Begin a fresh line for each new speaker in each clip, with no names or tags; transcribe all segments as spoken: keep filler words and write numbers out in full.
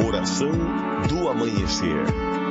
Oração do Amanhecer.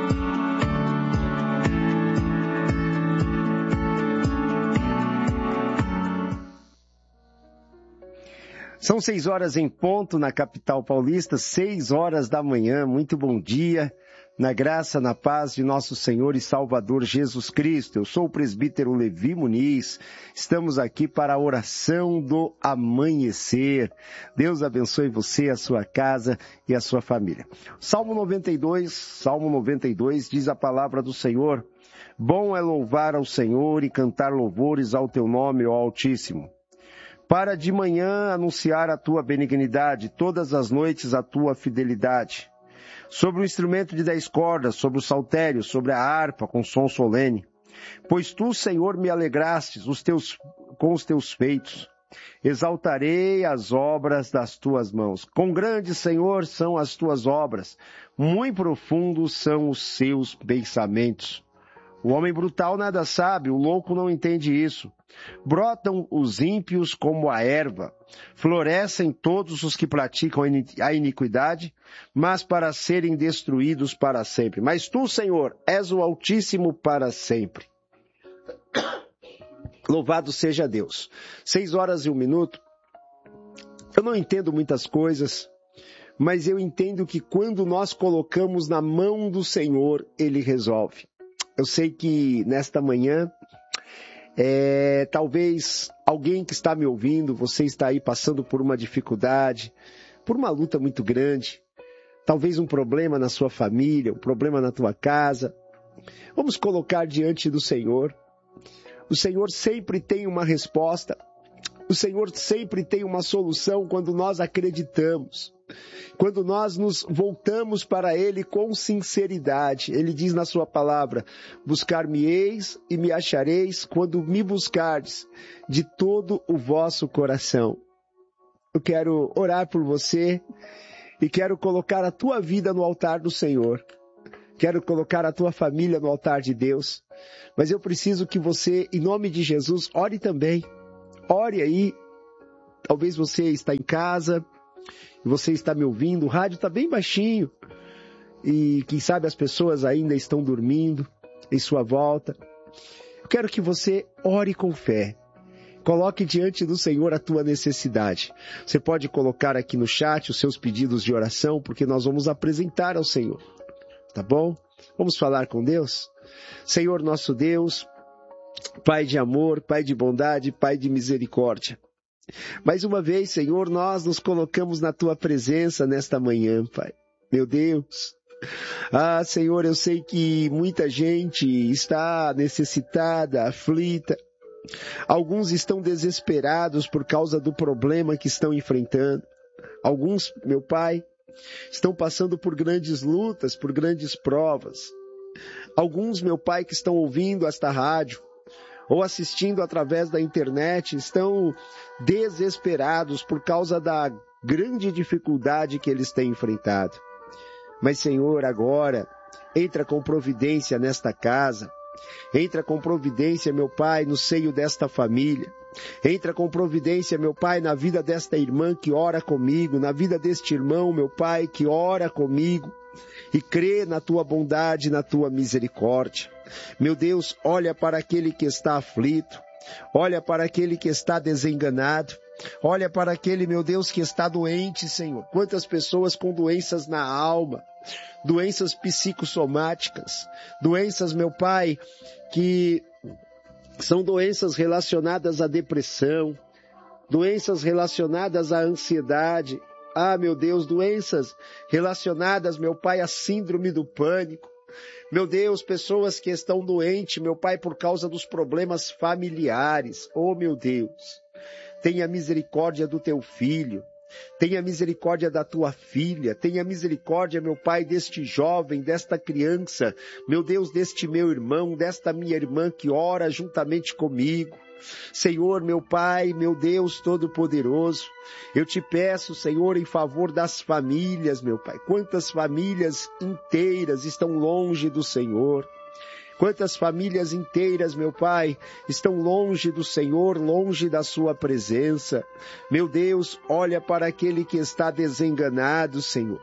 São seis horas em ponto na capital paulista, seis horas da manhã. Muito bom dia, na graça, na paz de nosso Senhor e Salvador Jesus Cristo. Eu sou o presbítero Levi Muniz, estamos aqui para a oração do amanhecer. Deus abençoe você, a sua casa e a sua família. Salmo noventa e dois, Salmo noventa e dois diz a palavra do Senhor: bom é louvar ao Senhor e cantar louvores ao teu nome, ó Altíssimo. Para de manhã anunciar a tua benignidade, todas as noites a tua fidelidade. Sobre o instrumento de dez cordas, sobre o saltério, sobre a harpa com som solene. Pois tu, Senhor, me alegrastes os teus, com os teus feitos. Exaltarei as obras das tuas mãos. Quão grandes, Senhor, são as tuas obras, muito profundos são os seus pensamentos. O homem brutal nada sabe, o louco não entende isso. Brotam os ímpios como a erva, florescem todos os que praticam a iniquidade, mas para serem destruídos para sempre. Mas tu, Senhor, és o Altíssimo para sempre. Louvado seja Deus. Seis horas e um minuto. Eu não entendo muitas coisas, mas eu entendo que quando nós colocamos na mão do Senhor, Ele resolve. Eu sei que nesta manhã, é, talvez alguém que está me ouvindo, você está aí passando por uma dificuldade, por uma luta muito grande, talvez um problema na sua família, um problema na tua casa. Vamos colocar diante do Senhor. O Senhor sempre tem uma resposta. O Senhor sempre tem uma solução quando nós acreditamos. Quando nós nos voltamos para Ele com sinceridade. Ele diz na sua palavra: buscar-me-eis e me achareis quando me buscardes de todo o vosso coração. Eu quero orar por você e quero colocar a tua vida no altar do Senhor. Quero colocar a tua família no altar de Deus. Mas eu preciso que você, em nome de Jesus, ore também. Ore aí. Talvez você está em casa, você está me ouvindo, o rádio está bem baixinho e quem sabe as pessoas ainda estão dormindo em sua volta. Eu quero que você ore com fé. Coloque diante do Senhor a tua necessidade. Você pode colocar aqui no chat os seus pedidos de oração, porque nós vamos apresentar ao Senhor. Tá bom? Vamos falar com Deus? Senhor nosso Deus, Pai de amor, Pai de bondade, Pai de misericórdia. Mais uma vez, Senhor, nós nos colocamos na Tua presença nesta manhã, Pai. Meu Deus. Ah, Senhor, eu sei que muita gente está necessitada, aflita. Alguns estão desesperados por causa do problema que estão enfrentando. Alguns, meu Pai, estão passando por grandes lutas, por grandes provas. Alguns, meu Pai, que estão ouvindo esta rádio, ou assistindo através da internet, estão desesperados por causa da grande dificuldade que eles têm enfrentado. Mas, Senhor, agora, entra com providência nesta casa, entra com providência, meu Pai, no seio desta família, entra com providência, meu Pai, na vida desta irmã que ora comigo, na vida deste irmão, meu Pai, que ora comigo, e crê na Tua bondade, na Tua misericórdia. Meu Deus, olha para aquele que está aflito, olha para aquele que está desenganado, olha para aquele, meu Deus, que está doente, Senhor. Quantas pessoas com doenças na alma, doenças psicossomáticas, doenças, meu Pai, que são doenças relacionadas à depressão, doenças relacionadas à ansiedade. Ah, meu Deus, doenças relacionadas, meu Pai, à síndrome do pânico. Meu Deus, pessoas que estão doentes, meu Pai, por causa dos problemas familiares. Oh, meu Deus, tenha misericórdia do teu filho, tenha misericórdia da tua filha, tenha misericórdia, meu Pai, deste jovem, desta criança, meu Deus, deste meu irmão, desta minha irmã que ora juntamente comigo. Senhor, meu Pai, meu Deus Todo-Poderoso, eu te peço, Senhor, em favor das famílias, meu Pai. Quantas famílias inteiras estão longe do Senhor. Quantas famílias inteiras, meu Pai, estão longe do Senhor, longe da sua presença. Meu Deus, olha para aquele que está desenganado, Senhor.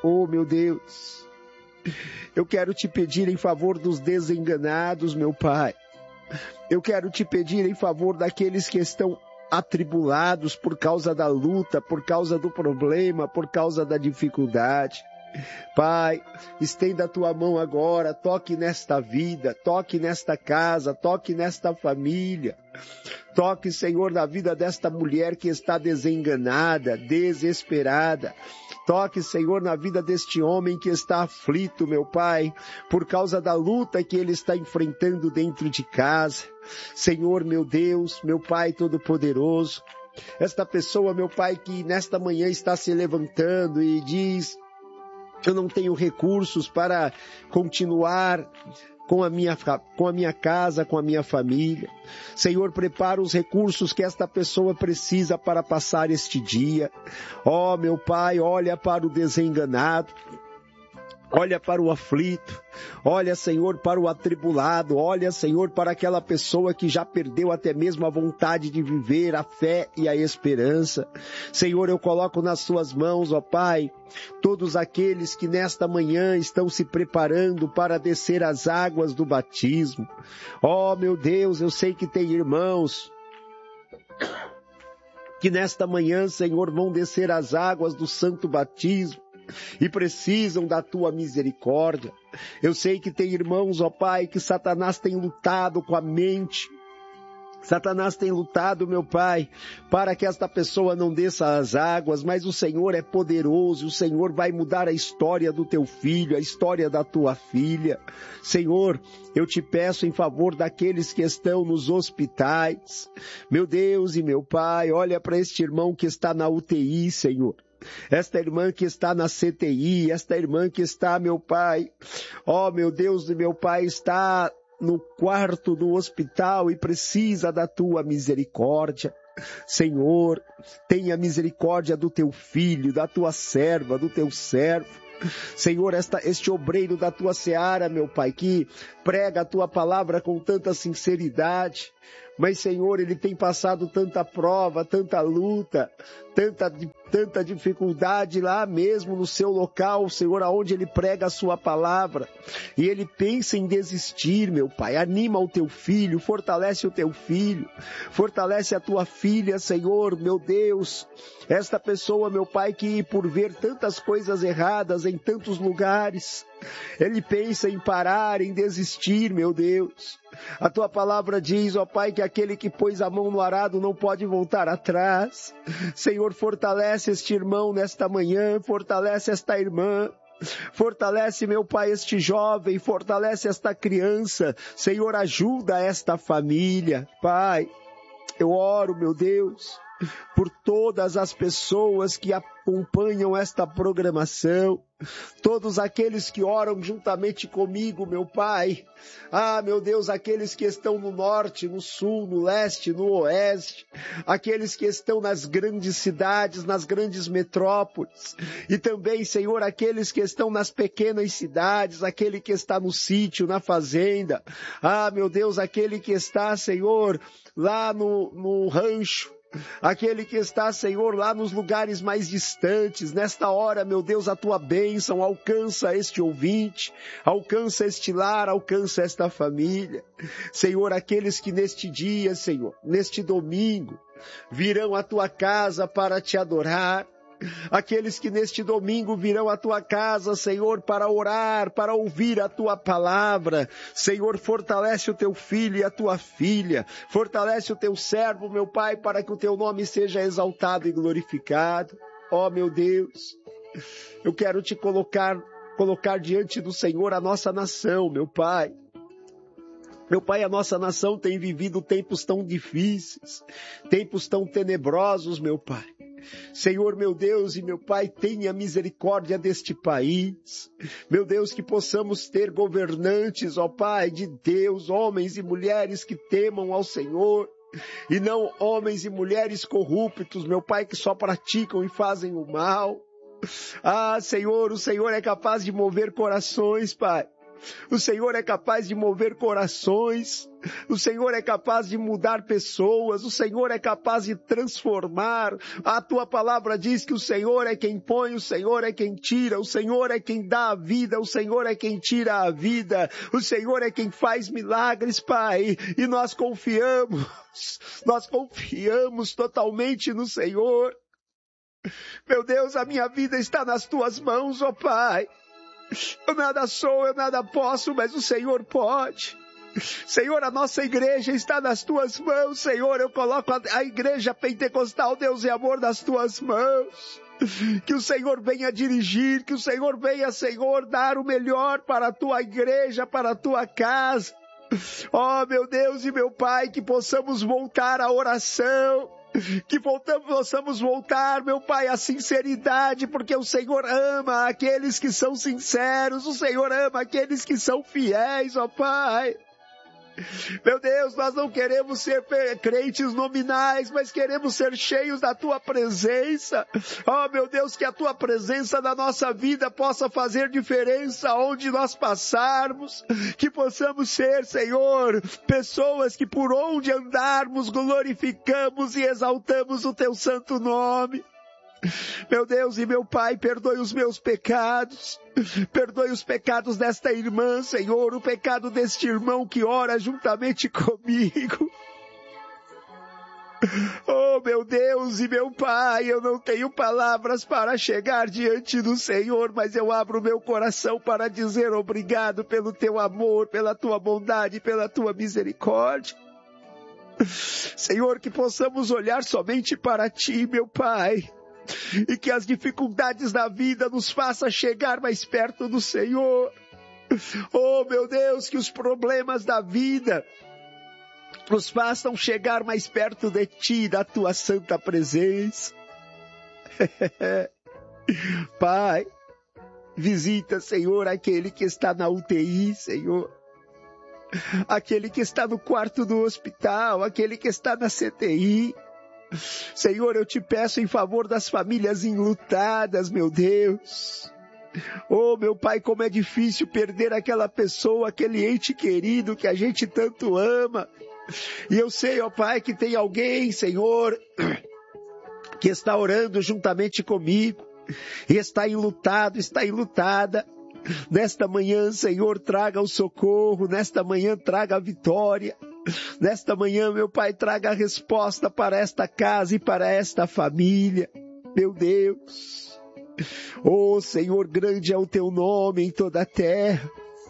Oh, meu Deus, eu quero te pedir em favor dos desenganados, meu Pai. Eu quero te pedir em favor daqueles que estão atribulados por causa da luta, por causa do problema, por causa da dificuldade. Pai, estenda a tua mão agora, toque nesta vida, toque nesta casa, toque nesta família. Toque, Senhor, na vida desta mulher que está desenganada, desesperada. Toque, Senhor, na vida deste homem que está aflito, meu Pai, por causa da luta que ele está enfrentando dentro de casa. Senhor, meu Deus, meu Pai Todo-Poderoso, esta pessoa, meu Pai, que nesta manhã está se levantando e diz: eu não tenho recursos para continuar com a minha, com a minha casa, com a minha família. Senhor, prepara os recursos que esta pessoa precisa para passar este dia. Ó, meu Pai, olha para o desenganado. Olha para o aflito, olha, Senhor, para o atribulado, olha, Senhor, para aquela pessoa que já perdeu até mesmo a vontade de viver, a fé e a esperança. Senhor, eu coloco nas suas mãos, ó Pai, todos aqueles que nesta manhã estão se preparando para descer as águas do batismo. Ó, meu Deus, eu sei que tem irmãos que nesta manhã, Senhor, vão descer as águas do santo batismo e precisam da tua misericórdia. Eu sei que tem irmãos, ó Pai, que Satanás tem lutado com a mente. Satanás tem lutado, meu Pai, para que esta pessoa não desça as águas, mas o Senhor é poderoso, o Senhor vai mudar a história do teu filho, a história da tua filha. Senhor, eu te peço em favor daqueles que estão nos hospitais. Meu Deus e meu Pai, olha para este irmão que está na U T I, Senhor. Esta irmã que está na C T I, esta irmã que está, meu Pai, ó, meu Deus e meu Pai, está no quarto do hospital e precisa da tua misericórdia. Senhor, tenha misericórdia do teu filho, da tua serva, do teu servo. Senhor, esta, este obreiro da tua seara, meu Pai, que prega a tua palavra com tanta sinceridade, mas, Senhor, ele tem passado tanta prova, tanta luta, tanta, tanta dificuldade lá mesmo no seu local, Senhor, aonde ele prega a sua palavra, e ele pensa em desistir, meu Pai. Anima o teu filho, fortalece o teu filho, fortalece a tua filha, Senhor, meu Deus. Esta pessoa, meu Pai, que por ver tantas coisas erradas em tantos lugares, ele pensa em parar, em desistir, meu Deus. A tua palavra diz, ó Pai, que aquele que pôs a mão no arado não pode voltar atrás. Senhor, fortalece este irmão nesta manhã, fortalece esta irmã. Fortalece, meu Pai, este jovem, fortalece esta criança. Senhor, ajuda esta família. Pai, eu oro, meu Deus, por todas as pessoas que acompanham esta programação, todos aqueles que oram juntamente comigo, meu Pai. Ah, meu Deus, aqueles que estão no norte, no sul, no leste, no oeste, aqueles que estão nas grandes cidades, nas grandes metrópoles, e também, Senhor, aqueles que estão nas pequenas cidades, aquele que está no sítio, na fazenda. Ah, meu Deus, aquele que está, Senhor, lá no, no rancho, aquele que está, Senhor, lá nos lugares mais distantes. Nesta hora, meu Deus, a tua bênção alcança este ouvinte, alcança este lar, alcança esta família. Senhor, aqueles que neste dia, Senhor, neste domingo, virão à tua casa para te adorar, aqueles que neste domingo virão à tua casa, Senhor, para orar, para ouvir a tua palavra. Senhor, fortalece o teu filho e a tua filha, fortalece o teu servo, meu Pai, para que o teu nome seja exaltado e glorificado. Ó, meu Deus, eu quero te colocar, colocar diante do Senhor a nossa nação, meu Pai. Meu Pai, a nossa nação tem vivido tempos tão difíceis, tempos tão tenebrosos, meu Pai. Senhor, meu Deus e meu Pai, tenha misericórdia deste país. Meu Deus, que possamos ter governantes, ó Pai de Deus, homens e mulheres que temam ao Senhor, e não homens e mulheres corruptos, meu Pai, que só praticam e fazem o mal. Ah, Senhor, o Senhor é capaz de mover corações, Pai. O Senhor é capaz de mover corações. O Senhor é capaz de mudar pessoas. O Senhor é capaz de transformar. A tua palavra diz que o Senhor é quem põe, o Senhor é quem tira, o Senhor é quem dá a vida, o Senhor é quem tira a vida. O Senhor é quem faz milagres, Pai. E nós confiamos, nós confiamos totalmente no Senhor. Meu Deus, a minha vida está nas tuas mãos, ó Pai. Eu nada sou, eu nada posso, mas o Senhor pode. Senhor, a nossa igreja está nas tuas mãos. Senhor, eu coloco a, a igreja pentecostal, Deus e amor, nas tuas mãos. Que o Senhor venha dirigir, que o Senhor venha, Senhor, dar o melhor para a tua igreja, para a tua casa. Oh, meu Deus e meu Pai, que possamos voltar à oração. Que voltamos, possamos voltar, meu Pai, à sinceridade, porque o Senhor ama aqueles que são sinceros, o Senhor ama aqueles que são fiéis, ó Pai. Meu Deus, nós não queremos ser crentes nominais, mas queremos ser cheios da Tua presença. Oh, meu Deus, que a Tua presença na nossa vida possa fazer diferença onde nós passarmos. Que possamos ser, Senhor, pessoas que por onde andarmos glorificamos e exaltamos o Teu santo nome. Meu Deus e meu Pai, perdoe os meus pecados, perdoe os pecados desta irmã, Senhor, o pecado deste irmão que ora juntamente comigo. Oh, meu Deus e meu Pai, eu não tenho palavras para chegar diante do Senhor, mas eu abro meu coração para dizer obrigado pelo Teu amor, pela Tua bondade, pela Tua misericórdia. Senhor, que possamos olhar somente para Ti, meu Pai. E que as dificuldades da vida nos façam chegar mais perto do Senhor. Oh, meu Deus, que os problemas da vida nos façam chegar mais perto de Ti, da Tua santa presença. Pai, visita, Senhor, aquele que está na U T I, Senhor. Aquele que está no quarto do hospital, aquele que está na C T I. Senhor, eu te peço em favor das famílias enlutadas, meu Deus. Oh, meu Pai, como é difícil perder aquela pessoa, aquele ente querido que a gente tanto ama. E eu sei, ó Pai, que tem alguém, Senhor, que está orando juntamente comigo e está enlutado, está enlutada. Nesta manhã, Senhor, traga o socorro, nesta manhã traga a vitória. Nesta manhã, meu Pai, traga a resposta para esta casa e para esta família. Meu Deus. Oh, Senhor, grande é o Teu nome em toda a terra.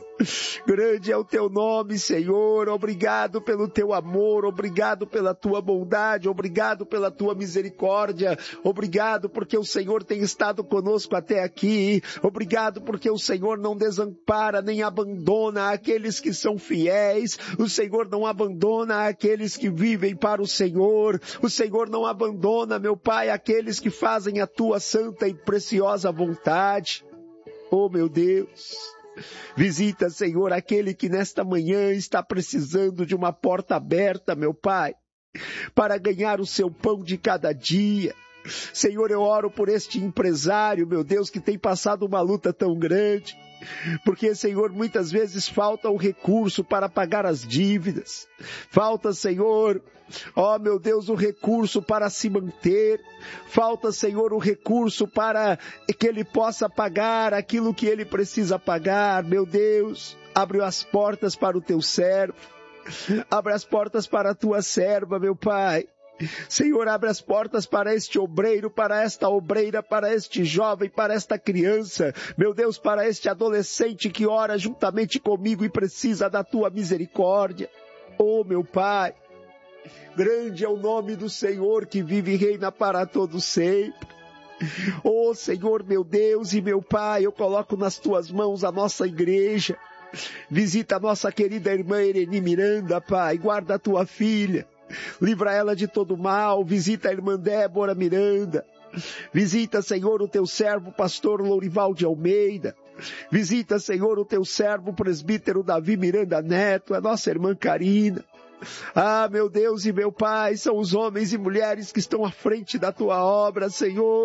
Grande é o Teu nome, Senhor. Obrigado pelo Teu amor, obrigado pela Tua bondade, obrigado pela Tua misericórdia, obrigado porque o Senhor tem estado conosco até aqui, obrigado porque o Senhor não desampara nem abandona aqueles que são fiéis, o Senhor não abandona aqueles que vivem para o Senhor, o Senhor não abandona, meu Pai, aqueles que fazem a Tua santa e preciosa vontade. Oh, meu Deus. Visita, Senhor, aquele que nesta manhã está precisando de uma porta aberta, meu Pai, para ganhar o seu pão de cada dia. Senhor, eu oro por este empresário, meu Deus, que tem passado uma luta tão grande. Porque, Senhor, muitas vezes falta o recurso para pagar as dívidas. Falta, Senhor, ó meu Deus, o recurso para se manter. Falta, Senhor, o recurso para que ele possa pagar aquilo que ele precisa pagar. Meu Deus, abre as portas para o teu servo. Abre as portas para a tua serva, meu Pai. Senhor, abre as portas para este obreiro, para esta obreira, para este jovem, para esta criança, meu Deus, para este adolescente que ora juntamente comigo e precisa da tua misericórdia. Oh, meu Pai, grande é o nome do Senhor que vive e reina para todo sempre. Oh, Senhor, meu Deus e meu Pai, eu coloco nas tuas mãos a nossa igreja. Visita a nossa querida irmã Ereni Miranda, Pai, guarda a tua filha. Livra ela de todo mal, visita a irmã Débora Miranda, visita, Senhor, o teu servo, pastor Lourival de Almeida, visita, Senhor, o teu servo, presbítero Davi Miranda Neto, a nossa irmã Karina. Ah, meu Deus e meu Pai, são os homens e mulheres que estão à frente da tua obra, Senhor.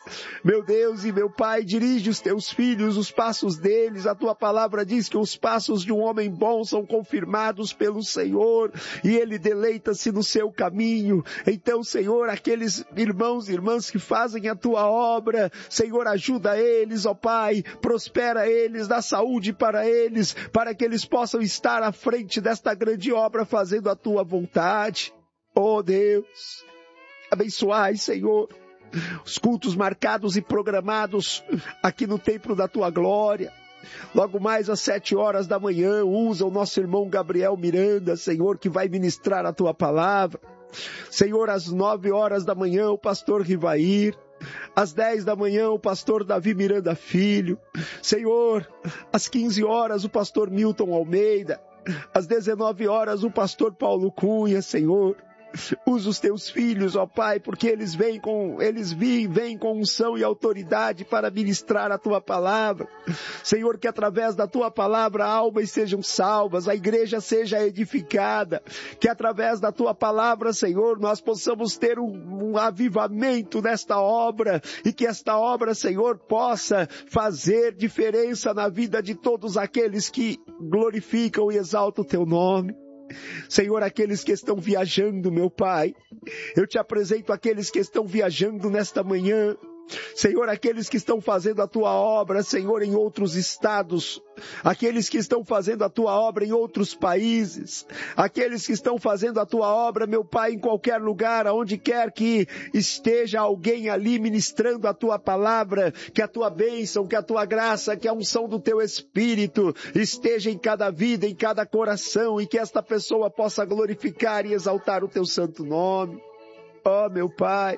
Meu Deus e meu Pai, dirige os teus filhos, os passos deles. A tua palavra diz que os passos de um homem bom são confirmados pelo Senhor e ele deleita-se no seu caminho. Então, Senhor, aqueles irmãos e irmãs que fazem a tua obra, Senhor, ajuda eles, ó Pai, prospera eles, dá saúde para eles, para que eles possam estar à frente desta grande obra fazendo a tua vontade. Ó Deus, abençoai, Senhor, os cultos marcados e programados aqui no templo da tua glória. Logo mais às sete horas da manhã, usa o nosso irmão Gabriel Miranda, Senhor, que vai ministrar a tua palavra. Senhor, às nove horas da manhã, o pastor Rivair. Às dez da manhã, o pastor Davi Miranda Filho. Senhor, às quinze horas, o pastor Milton Almeida. Às dezenove horas, o pastor Paulo Cunha, Senhor. Usa os teus filhos, ó Pai, porque eles vêm com, eles vêm, vêm com unção e autoridade para ministrar a tua palavra. Senhor, que através da tua palavra almas sejam salvas, a igreja seja edificada, que através da tua palavra, Senhor, nós possamos ter um, um avivamento nesta obra e que esta obra, Senhor, possa fazer diferença na vida de todos aqueles que glorificam e exaltam o teu nome. Senhor, aqueles que estão viajando, meu Pai, eu te apresento aqueles que estão viajando nesta manhã. Senhor, aqueles que estão fazendo a tua obra, Senhor, em outros estados, aqueles que estão fazendo a tua obra em outros países, aqueles que estão fazendo a tua obra, meu Pai, em qualquer lugar, aonde quer que esteja alguém ali ministrando a tua palavra, que a tua bênção, que a tua graça, que a unção do teu Espírito esteja em cada vida, em cada coração, e que esta pessoa possa glorificar e exaltar o teu santo nome. Ó, meu Pai,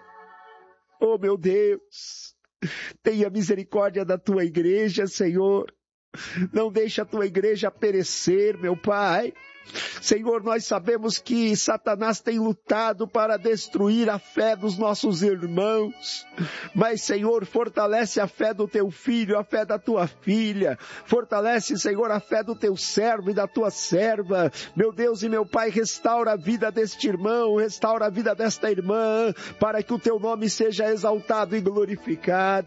oh, meu Deus, tenha misericórdia da tua igreja, Senhor. Não deixa a tua igreja perecer, meu Pai. Senhor, nós sabemos que Satanás tem lutado para destruir a fé dos nossos irmãos. Mas, Senhor, fortalece a fé do teu filho, a fé da tua filha. Fortalece, Senhor, a fé do teu servo e da tua serva. Meu Deus e meu Pai, restaura a vida deste irmão, restaura a vida desta irmã, para que o teu nome seja exaltado e glorificado.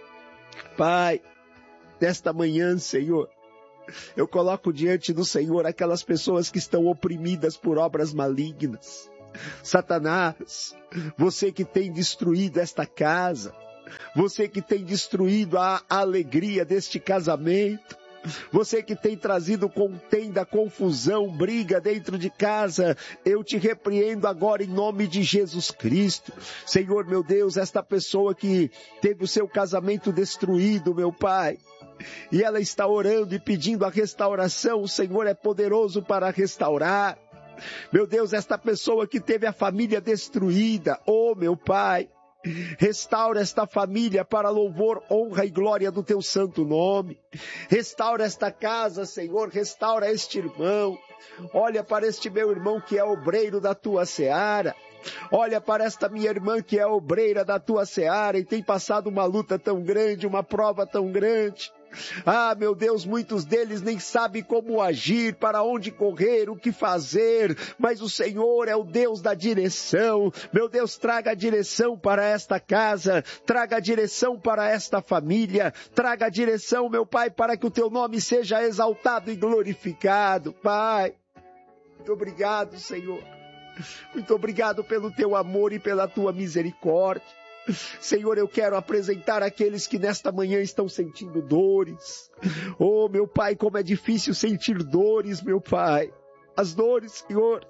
Pai, nesta manhã, Senhor, eu coloco diante do Senhor aquelas pessoas que estão oprimidas por obras malignas. Satanás, você que tem destruído esta casa, você que tem destruído a alegria deste casamento, você que tem trazido contenda, confusão, briga dentro de casa, eu te repreendo agora em nome de Jesus Cristo. Senhor, meu Deus, esta pessoa que teve o seu casamento destruído, meu Pai, e ela está orando e pedindo a restauração, o Senhor é poderoso para restaurar. Meu Deus, esta pessoa que teve a família destruída, oh meu Pai, restaura esta família para louvor, honra e glória do teu santo nome. Restaura esta casa, Senhor, restaura este irmão. Olha para este meu irmão que é obreiro da tua seara. Olha para esta minha irmã que é obreira da tua seara e tem passado uma luta tão grande, uma prova tão grande. Ah, meu Deus, muitos deles nem sabem como agir, para onde correr, o que fazer, mas o Senhor é o Deus da direção. Meu Deus, traga a direção para esta casa, traga a direção para esta família, traga a direção, meu Pai, para que o teu nome seja exaltado e glorificado. Pai, muito obrigado, Senhor. Muito obrigado pelo teu amor e pela tua misericórdia. Senhor, eu quero apresentar aqueles que nesta manhã estão sentindo dores. Oh, meu Pai, como é difícil sentir dores, meu Pai. As dores, Senhor,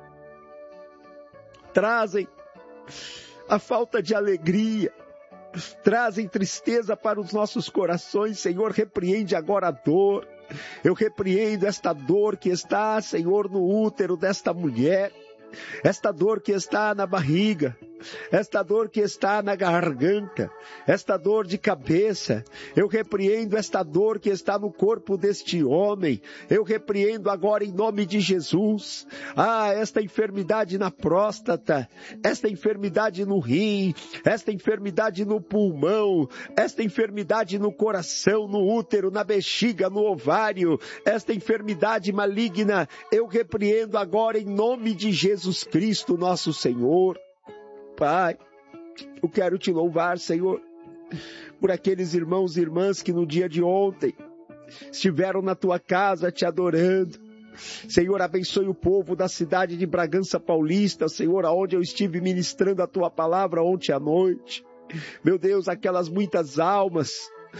trazem a falta de alegria, trazem tristeza para os nossos corações. Senhor, repreende agora a dor. Eu repreendo esta dor que está, Senhor, no útero desta mulher. Esta dor que está na barriga, esta dor que está na garganta, esta dor de cabeça, eu repreendo esta dor que está no corpo deste homem, eu repreendo agora em nome de Jesus. Ah, esta enfermidade na próstata, esta enfermidade no rim, esta enfermidade no pulmão, esta enfermidade no coração, no útero, na bexiga, no ovário, esta enfermidade maligna, eu repreendo agora em nome de Jesus. Jesus Cristo, nosso Senhor. Pai, eu quero te louvar, Senhor, por aqueles irmãos e irmãs que no dia de ontem estiveram na tua casa te adorando. Senhor, abençoe o povo da cidade de Bragança Paulista, Senhor, aonde eu estive ministrando a tua palavra ontem à noite. Meu Deus, aquelas muitas almas,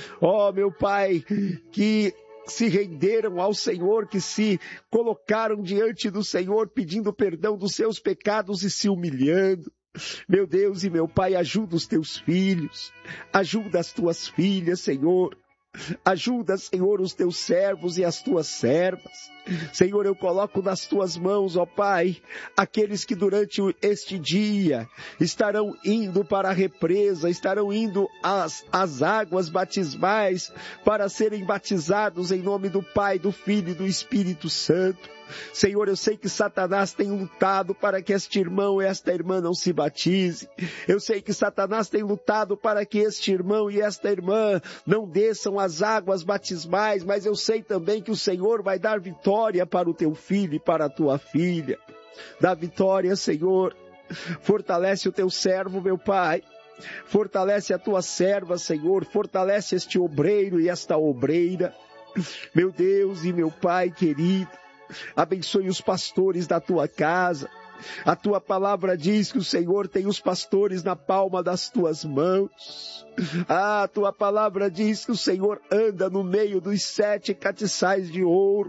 ó meu Pai, que se renderam ao Senhor, que se colocaram diante do Senhor pedindo perdão dos seus pecados e se humilhando. Meu Deus e meu Pai, ajuda os teus filhos, ajuda as tuas filhas, Senhor. Ajuda, Senhor, os teus servos e as tuas servas. Senhor, eu coloco nas tuas mãos, ó Pai, aqueles que durante este dia estarão indo para a represa, estarão indo às, às águas batismais para serem batizados em nome do Pai, do Filho e do Espírito Santo. Senhor, eu sei que Satanás tem lutado para que este irmão e esta irmã não se batize. Eu sei que Satanás tem lutado para que este irmão e esta irmã não desçam as águas batismais, mas eu sei também que o Senhor vai dar vitória para o teu filho e para a tua filha. Dá vitória, Senhor. Fortalece o teu servo, meu Pai. Fortalece a tua serva, Senhor. Fortalece este obreiro e esta obreira. Meu Deus e meu Pai querido, abençoe os pastores da tua casa. A tua palavra diz que o Senhor tem os pastores na palma das tuas mãos. Ah, a tua palavra diz que o Senhor anda no meio dos sete castiçais de ouro.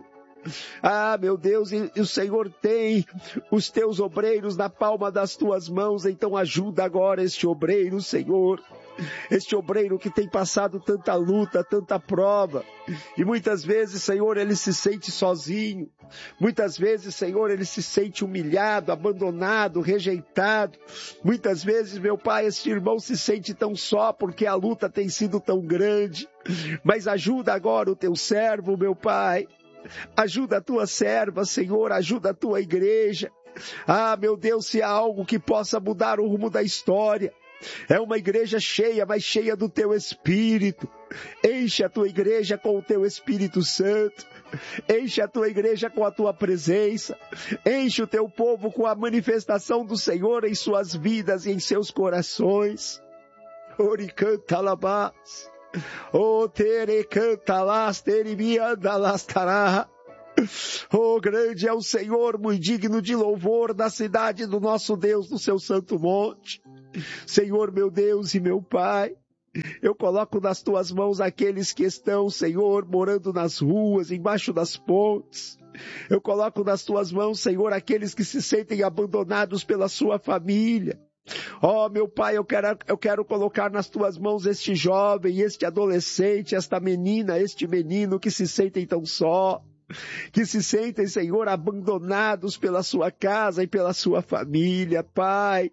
Ah, meu Deus, e, e o Senhor tem os teus obreiros na palma das tuas mãos, então ajuda agora este obreiro, Senhor. Este obreiro que tem passado tanta luta, tanta prova, e muitas vezes, Senhor, ele se sente sozinho, muitas vezes, Senhor, ele se sente humilhado, abandonado, rejeitado, muitas vezes, meu Pai, este irmão se sente tão só porque a luta tem sido tão grande, mas ajuda agora o teu servo, meu Pai, ajuda a tua serva, Senhor, ajuda a tua igreja. Ah, meu Deus, se há algo que possa mudar o rumo da história, é uma igreja cheia, mas cheia do teu Espírito. Enche a tua igreja com o teu Espírito Santo. Enche a tua igreja com a tua presença. Enche o teu povo com a manifestação do Senhor em suas vidas e em seus corações. Oricanta labás. O tere canta las terimianda las tará. Oh, grande é o Senhor, muito digno de louvor da cidade do nosso Deus, no seu santo monte. Senhor, meu Deus e meu Pai, eu coloco nas tuas mãos aqueles que estão, Senhor, morando nas ruas, embaixo das pontes. Eu coloco nas tuas mãos, Senhor, aqueles que se sentem abandonados pela sua família. Oh, meu Pai, eu quero, eu quero colocar nas tuas mãos este jovem, este adolescente, esta menina, este menino que se sentem tão só, que se sentem, Senhor, abandonados pela sua casa e pela sua família, Pai.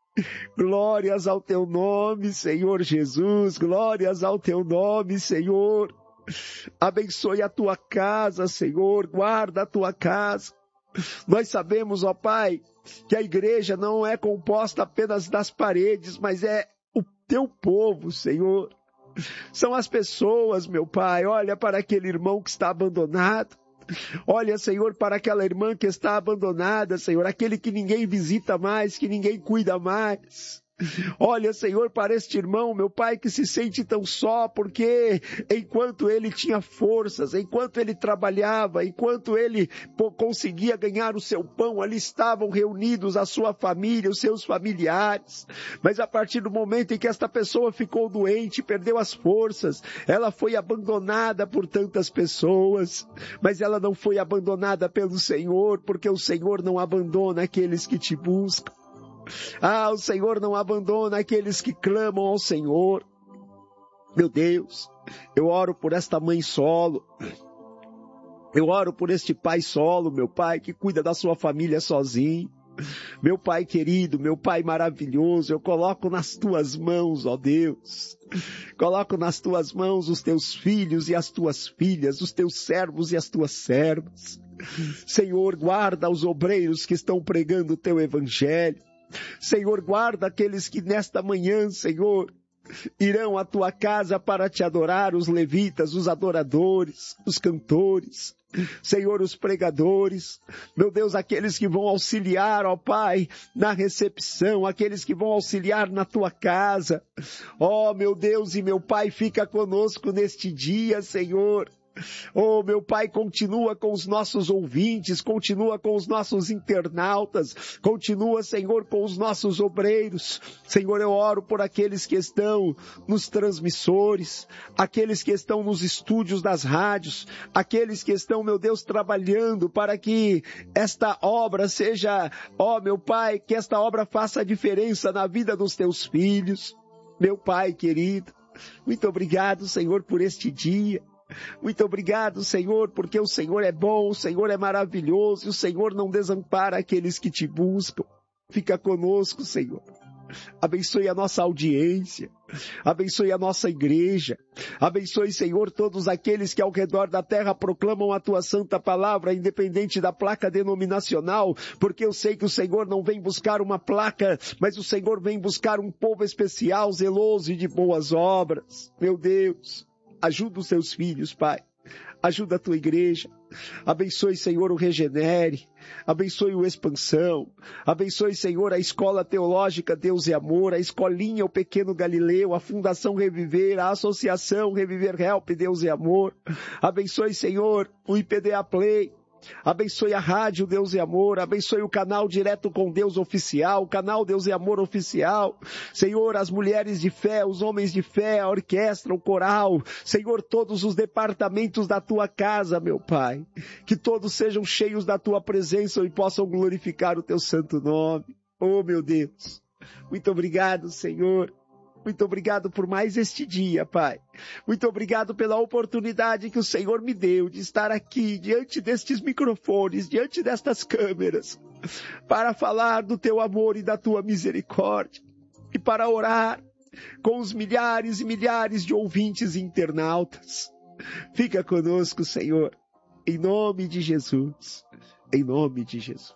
Glórias ao teu nome, Senhor Jesus, glórias ao teu nome, Senhor. Abençoe a tua casa, Senhor, guarda a tua casa. Nós sabemos, ó Pai, que a igreja não é composta apenas das paredes, mas é o teu povo, Senhor. São as pessoas, meu Pai, olha para aquele irmão que está abandonado. Olha, Senhor, para aquela irmã que está abandonada, Senhor, aquele que ninguém visita mais, que ninguém cuida mais. Olha, Senhor, para este irmão, meu Pai, que se sente tão só, porque enquanto ele tinha forças, enquanto ele trabalhava, enquanto ele conseguia ganhar o seu pão, ali estavam reunidos a sua família, os seus familiares. Mas a partir do momento em que esta pessoa ficou doente, perdeu as forças, ela foi abandonada por tantas pessoas, mas ela não foi abandonada pelo Senhor, porque o Senhor não abandona aqueles que te buscam. Ah, o Senhor não abandona aqueles que clamam ao Senhor. Meu Deus, eu oro por esta mãe solo. Eu oro por este pai solo, meu Pai, que cuida da sua família sozinho. Meu Pai querido, meu Pai maravilhoso, eu coloco nas tuas mãos, ó Deus. Coloco nas tuas mãos os teus filhos e as tuas filhas, os teus servos e as tuas servas. Senhor, guarda os obreiros que estão pregando o teu evangelho. Senhor, guarda aqueles que nesta manhã, Senhor, irão à tua casa para te adorar, os levitas, os adoradores, os cantores. Senhor, os pregadores, meu Deus, aqueles que vão auxiliar, ó Pai, na recepção, aqueles que vão auxiliar na tua casa. Ó, meu Deus e meu Pai, fica conosco neste dia, Senhor. Oh, meu Pai, continua com os nossos ouvintes, continua com os nossos internautas, continua, Senhor, com os nossos obreiros. Senhor, eu oro por aqueles que estão nos transmissores, aqueles que estão nos estúdios das rádios, aqueles que estão, meu Deus, trabalhando para que esta obra seja, ó, meu Pai, que esta obra faça a diferença na vida dos teus filhos. Meu Pai querido, muito obrigado, Senhor, por este dia. Muito obrigado, Senhor, porque o Senhor é bom, o Senhor é maravilhoso, e o Senhor não desampara aqueles que te buscam. Fica conosco, Senhor. Abençoe a nossa audiência, abençoe a nossa igreja, abençoe, Senhor, todos aqueles que ao redor da terra proclamam a tua santa palavra, independente da placa denominacional, porque eu sei que o Senhor não vem buscar uma placa, mas o Senhor vem buscar um povo especial, zeloso e de boas obras. Meu Deus, ajuda os teus filhos, Pai. Ajuda a tua igreja. Abençoe, Senhor, o Regenere. Abençoe o Expansão. Abençoe, Senhor, a Escola Teológica Deus e Amor, a Escolinha, o Pequeno Galileu, a Fundação Reviver, a Associação Reviver Help Deus e Amor. Abençoe, Senhor, o I P D A Play. Abençoe a rádio Deus e Amor, abençoe o canal Direto com Deus Oficial, o canal Deus e Amor Oficial. Senhor, as mulheres de fé, os homens de fé, a orquestra, o coral. Senhor, todos os departamentos da tua casa, meu Pai. Que todos sejam cheios da tua presença e possam glorificar o teu santo nome. Oh, meu Deus. Muito obrigado, Senhor. Muito obrigado por mais este dia, Pai. Muito obrigado pela oportunidade que o Senhor me deu de estar aqui, diante destes microfones, diante destas câmeras, para falar do teu amor e da tua misericórdia, e para orar com os milhares e milhares de ouvintes e internautas. Fica conosco, Senhor, em nome de Jesus, em nome de Jesus.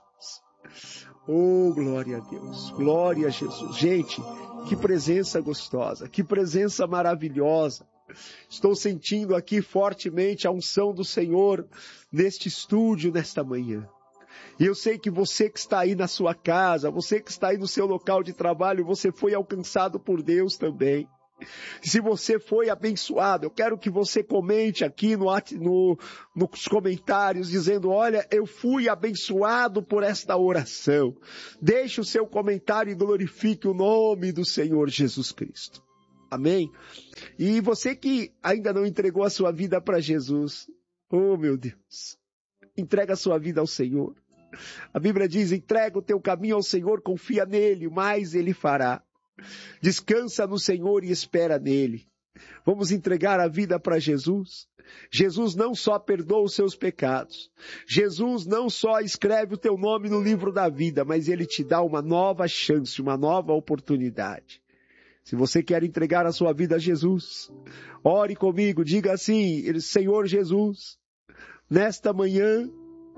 Oh, glória a Deus, glória a Jesus. Gente, que presença gostosa, que presença maravilhosa. Estou sentindo aqui fortemente a unção do Senhor neste estúdio, nesta manhã. E eu sei que você que está aí na sua casa, você que está aí no seu local de trabalho, você foi alcançado por Deus também. Se você foi abençoado, eu quero que você comente aqui no, no, nos comentários, dizendo, olha, eu fui abençoado por esta oração. Deixe o seu comentário e glorifique o nome do Senhor Jesus Cristo. Amém? E você que ainda não entregou a sua vida para Jesus, oh meu Deus, entrega a sua vida ao Senhor. A Bíblia diz, entrega o teu caminho ao Senhor, confia nele, mais ele fará. Descansa no Senhor e espera nele. Vamos entregar a vida para Jesus. Jesus não só perdoa os seus pecados. Jesus não só escreve o teu nome no livro da vida, mas ele te dá uma nova chance, uma nova oportunidade. Se você quer entregar a sua vida a Jesus, ore comigo, diga assim, Senhor Jesus, nesta manhã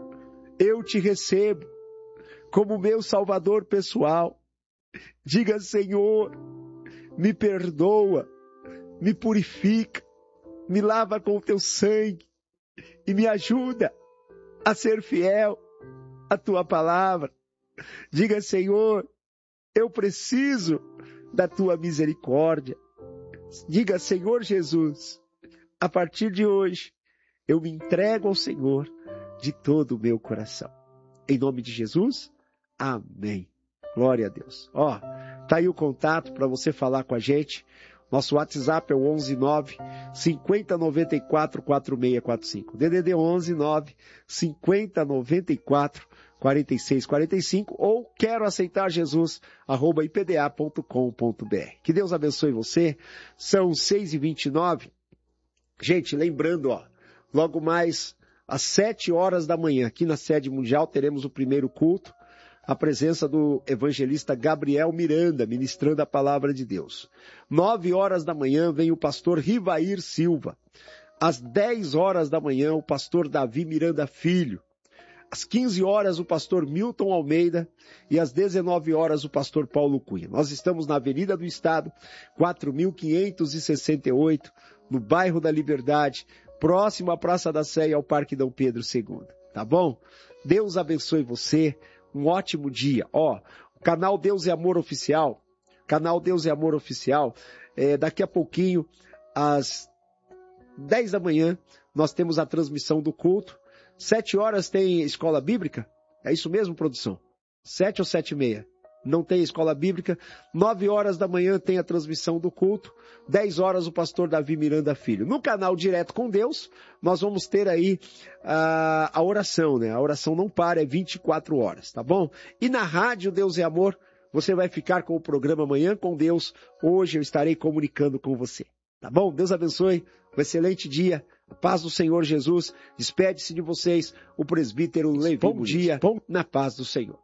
eu te recebo como meu Salvador pessoal. Diga, Senhor, me perdoa, me purifica, me lava com o teu sangue e me ajuda a ser fiel à tua palavra. Diga, Senhor, eu preciso da tua misericórdia. Diga, Senhor Jesus, a partir de hoje, eu me entrego ao Senhor de todo o meu coração. Em nome de Jesus, amém. Glória a Deus. Ó, tá aí o contato para você falar com a gente. Nosso WhatsApp é o onze nove cinquenta noventa e quatro quarenta e seis quarenta e cinco. D D D onze nove cinquenta noventa e quatro quarenta e seis quarenta e cinco ou quero aceitar Jesus arroba i p d a ponto com ponto b r. Que Deus abençoe você. São seis e vinte e nove. Gente, lembrando, ó, logo mais às sete horas da manhã, aqui na sede mundial, teremos o primeiro culto. A presença do evangelista Gabriel Miranda, ministrando a palavra de Deus. Nove horas da manhã vem o pastor Rivair Silva. Às dez horas da manhã, o pastor Davi Miranda Filho. Às quinze horas, o pastor Milton Almeida. E às dezenove horas, o pastor Paulo Cunha. Nós estamos na Avenida do Estado, quatro mil quinhentos e sessenta e oito, no bairro da Liberdade, próximo à Praça da Sé e ao Parque Dom Pedro segundo, tá bom? Deus abençoe você, um ótimo dia. Ó, o canal Deus é Amor Oficial, canal Deus é Amor Oficial, é, daqui a pouquinho, às dez da manhã, nós temos a transmissão do culto. Sete horas tem escola bíblica? É isso mesmo, produção? Sete ou sete e meia? Não tem escola bíblica. Nove horas da manhã tem a transmissão do culto. Dez horas o pastor Davi Miranda Filho. No canal Direto com Deus, nós vamos ter aí a, a oração, né? A oração não para, é vinte e quatro horas, tá bom? E na rádio Deus é Amor, você vai ficar com o programa Manhã com Deus. Hoje eu estarei comunicando com você, tá bom? Deus abençoe, um excelente dia. A paz do Senhor Jesus. Despede-se de vocês o presbítero Levi. Bom dia, bom, na paz do Senhor.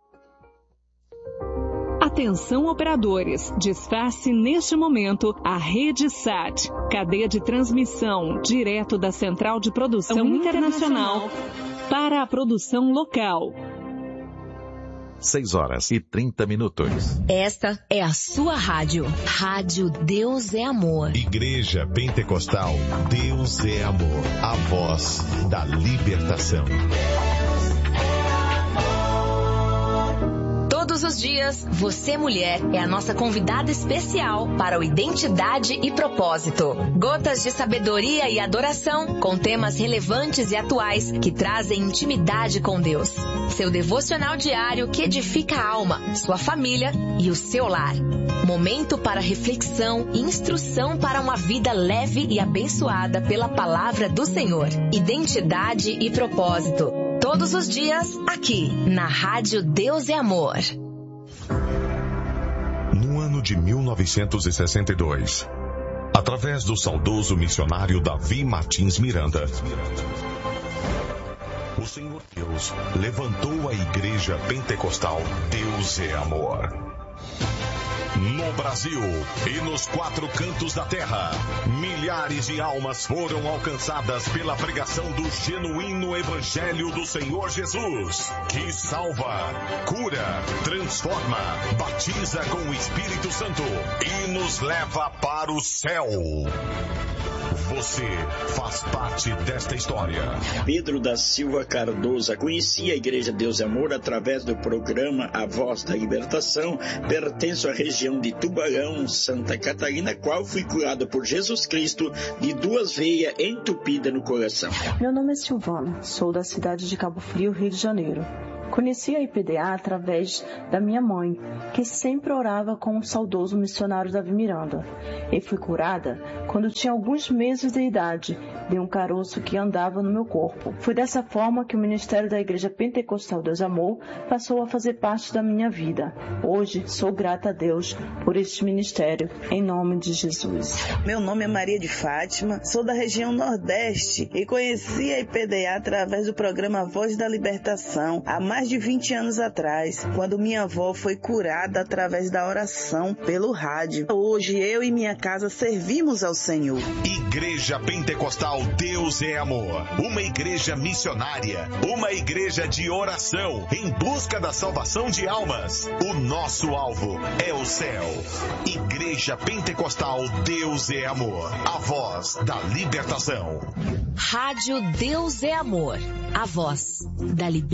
Atenção operadores, desface neste momento a Rede Sat, cadeia de transmissão direto da Central de Produção Internacional para a produção local.
seis horas e trinta minutos.
Esta é a sua rádio. Rádio Deus é Amor.
Igreja Pentecostal Deus é Amor. A voz da libertação.
Todos os dias, você mulher é a nossa convidada especial para o Identidade e Propósito. Gotas de sabedoria e adoração com temas relevantes e atuais que trazem intimidade com Deus. Seu devocional diário que edifica a alma, sua família e o seu lar. Momento para reflexão e instrução para uma vida leve e abençoada pela palavra do Senhor. Identidade e Propósito. Todos os dias, aqui, na Rádio Deus é Amor.
No ano de mil novecentos e sessenta e dois, através do saudoso missionário Davi Martins Miranda, o Senhor Deus levantou a Igreja Pentecostal Deus é Amor. No Brasil e nos quatro cantos da terra, milhares de almas foram alcançadas pela pregação do genuíno Evangelho do Senhor Jesus, que salva, cura, transforma, batiza com o Espírito Santo e nos leva para o céu. Você faz parte desta história.
Pedro da Silva Cardoso conhecia a Igreja Deus é Amor através do programa A Voz da Libertação. Pertenço à região de Tubarão, Santa Catarina, qual fui curado por Jesus Cristo de duas veias entupidas no coração.
Meu nome é Silvana, sou da cidade de Cabo Frio, Rio de Janeiro. Conheci a I P D A através da minha mãe, que sempre orava com o saudoso missionário Davi Miranda. E fui curada quando tinha alguns meses de idade de um caroço que andava no meu corpo. Foi dessa forma que o ministério da Igreja Pentecostal Deus Amor passou a fazer parte da minha vida. Hoje sou grata a Deus por este ministério, em nome de Jesus.
Meu nome é Maria de Fátima, sou da região Nordeste e conheci a I P D A através do programa Voz da Libertação há mais de vinte anos atrás, quando minha avó foi curada através da oração pelo rádio. Hoje eu e minha casa servimos ao Senhor.
Igreja Pentecostal Deus é Amor, uma igreja missionária, uma igreja de oração em busca da salvação de almas. O nosso alvo é o céu. Igreja Pentecostal Deus é Amor, a voz da libertação.
Rádio Deus é Amor, a voz da libertação.